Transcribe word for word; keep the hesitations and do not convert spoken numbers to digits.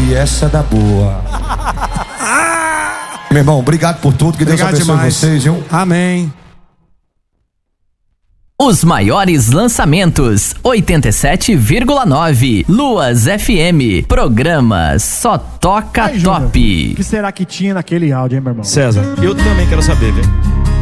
E essa é da boa. Meu irmão, obrigado por tudo. Que Deus Obrigado abençoe demais. vocês, viu? Amém. Os maiores lançamentos, oitenta e sete vírgula nove. Luas F M. Programa Só Toca Aí, Júnior, Top. o que será que tinha naquele áudio, hein, meu irmão? César, eu também quero saber, velho.